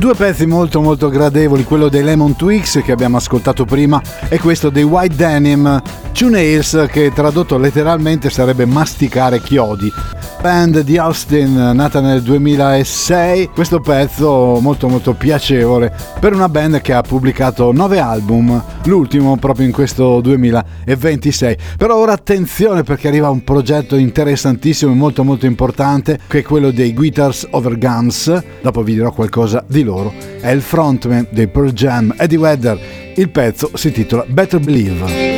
Due pezzi molto molto gradevoli, quello dei Lemon Twigs che abbiamo ascoltato prima e questo dei White Denim, Two Nails, che tradotto letteralmente sarebbe masticare chiodi. Band di Austin, nata nel 2006, questo pezzo molto molto piacevole per una band che ha pubblicato 9 album, l'ultimo proprio in questo 2026. Però ora attenzione, perché arriva un progetto interessantissimo e molto molto importante, che è quello dei Guitars Over Guns. Dopo vi dirò qualcosa di loro. È il frontman dei Pearl Jam, Eddie Vedder. Il pezzo si intitola Better Believe.